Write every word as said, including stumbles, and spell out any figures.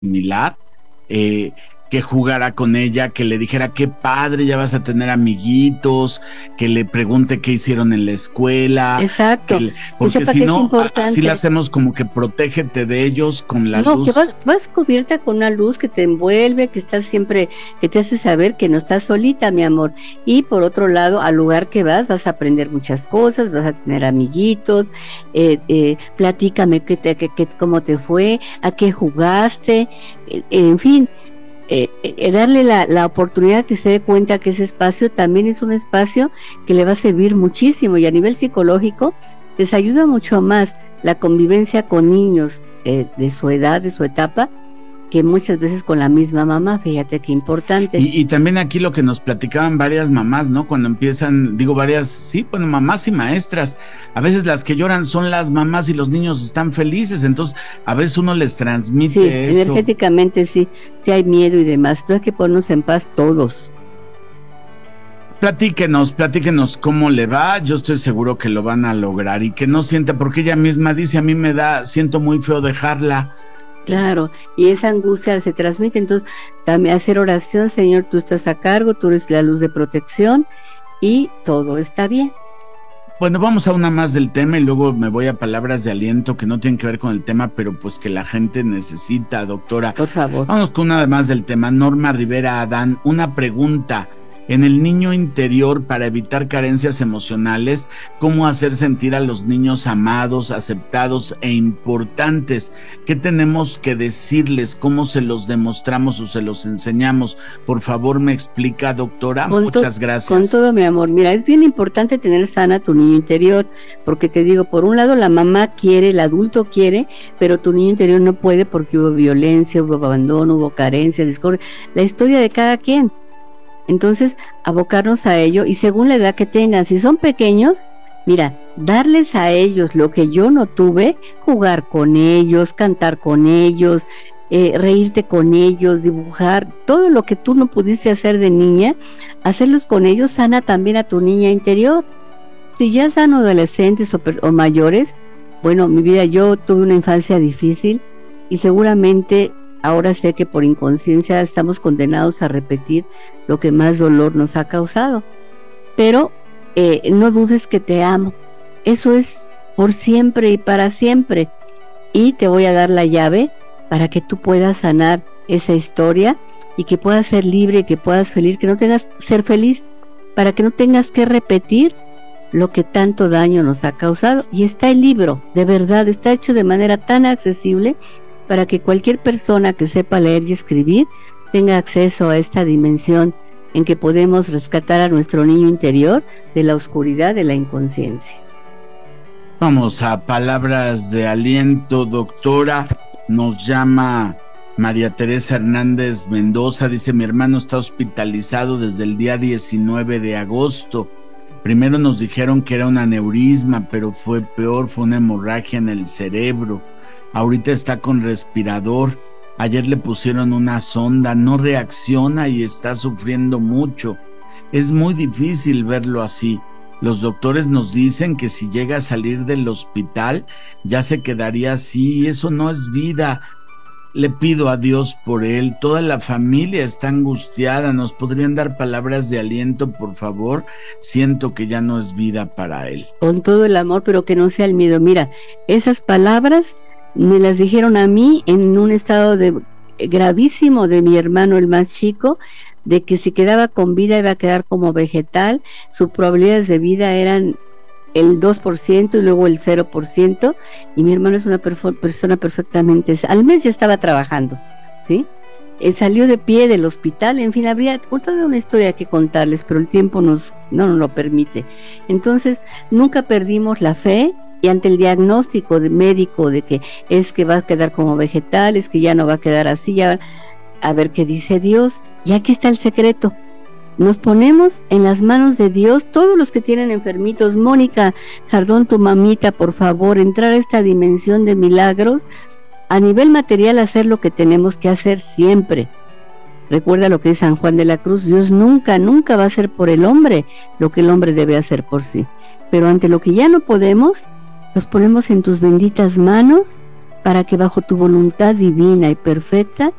similar, eh, que jugara con ella, que le dijera qué padre, ya vas a tener amiguitos, que le pregunte qué hicieron en la escuela. Exacto. Que le, porque si no, así la hacemos como que protégete de ellos con la no, luz. No, que vas, vas cubierta con una luz que te envuelve, que estás siempre, que te hace saber que no estás solita, mi amor. Y por otro lado, al lugar que vas, vas a aprender muchas cosas, vas a tener amiguitos, eh, eh, platícame qué te, qué, qué, cómo te fue, a qué jugaste, eh, en fin. Eh, eh, darle la, la oportunidad que se dé cuenta que ese espacio también es un espacio que le va a servir muchísimo, y a nivel psicológico les ayuda mucho más la convivencia con niños eh, de su edad, de su etapa, que muchas veces con la misma mamá. Fíjate qué importante. Y, y también aquí lo que nos platicaban varias mamás, ¿no? Cuando empiezan, digo varias, sí, bueno, mamás y maestras, a veces las que lloran son las mamás y los niños están felices, entonces a veces uno les transmite sí, eso. Energéticamente sí, sí hay miedo y demás, entonces hay que ponernos en paz todos. Platíquenos, platíquenos cómo le va, yo estoy seguro que lo van a lograr y que no sienta, porque ella misma dice, a mí me da, siento muy feo dejarla. Claro, y esa angustia se transmite, entonces también hacer oración, Señor, tú estás a cargo, tú eres la luz de protección y todo está bien. Bueno, vamos a una más del tema y luego me voy a palabras de aliento que no tienen que ver con el tema, pero pues que la gente necesita, doctora. Por favor. Vamos con una más del tema. Norma Rivera Adán, una pregunta. En el niño interior, para evitar carencias emocionales, ¿cómo hacer sentir a los niños amados, aceptados e importantes? ¿Qué tenemos que decirles? ¿Cómo se los demostramos o se los enseñamos? Por favor, me explica, doctora. Con Muchas gracias. Con todo, mi amor. Mira, es bien importante tener sana tu niño interior, porque te digo, por un lado la mamá quiere, el adulto quiere, pero tu niño interior no puede porque hubo violencia, hubo abandono, hubo carencia, discordia, la historia de cada quien. Entonces, abocarnos a ello, y según la edad que tengan, si son pequeños, mira, darles a ellos lo que yo no tuve, jugar con ellos, cantar con ellos, eh, reírte con ellos, dibujar, todo lo que tú no pudiste hacer de niña, hacerlos con ellos sana también a tu niña interior. Si ya son adolescentes o, o mayores, bueno, mi vida, yo tuve una infancia difícil y seguramente ahora sé que por inconsciencia estamos condenados a repetir lo que más dolor nos ha causado. Pero eh, no dudes que te amo. Eso es por siempre y para siempre. Y te voy a dar la llave para que tú puedas sanar esa historia y que puedas ser libre, que puedas feliz, que no tengas ser feliz, para que no tengas que repetir lo que tanto daño nos ha causado. Y está el libro, de verdad, está hecho de manera tan accesible para que cualquier persona que sepa leer y escribir tenga acceso a esta dimensión en que podemos rescatar a nuestro niño interior de la oscuridad de la inconsciencia. Vamos a palabras de aliento, doctora. Nos llama María Teresa Hernández Mendoza, dice: mi hermano está hospitalizado desde el día diecinueve de agosto. Primero nos dijeron que era un aneurisma, pero fue peor, fue una hemorragia en el cerebro. Ahorita está con respirador. Ayer le pusieron una sonda, no reacciona y está sufriendo mucho. Es muy difícil verlo así. Los doctores nos dicen que si llega a salir del hospital, ya se quedaría así. Eso no es vida. Le pido a Dios por él. Toda la familia está angustiada. ¿Nos podrían dar palabras de aliento, por favor? Siento que ya no es vida para él. Con todo el amor, pero que no sea el miedo. Mira, esas palabras me las dijeron a mí en un estado de gravísimo de mi hermano, el más chico, de que si quedaba con vida iba a quedar como vegetal. Sus probabilidades de vida eran el dos por ciento y luego el cero por ciento, y mi hermano es una perf- persona perfectamente, al mes ya estaba trabajando, ¿sí? Él salió de pie del hospital, en fin, habría toda una historia que contarles, pero el tiempo nos, no nos lo permite. Entonces, nunca perdimos la fe, y ante el diagnóstico de médico de que es que va a quedar como vegetal, es que ya no va a quedar así, ya, a ver qué dice Dios, y aquí está el secreto. Nos ponemos en las manos de Dios, todos los que tienen enfermitos. Mónica Jardón, tu mamita, por favor, entrar a esta dimensión de milagros. A nivel material, hacer lo que tenemos que hacer siempre. Recuerda lo que dice San Juan de la Cruz: Dios nunca, nunca va a hacer por el hombre lo que el hombre debe hacer por sí. Pero ante lo que ya no podemos, nos ponemos en tus benditas manos para que bajo tu voluntad divina y perfecta